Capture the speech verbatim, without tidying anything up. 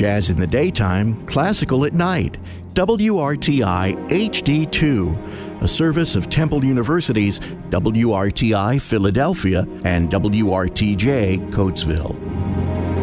jazz in the daytime, classical at night. W R T I H D two, a service of Temple University's W R T I Philadelphia and W R T J Coatesville.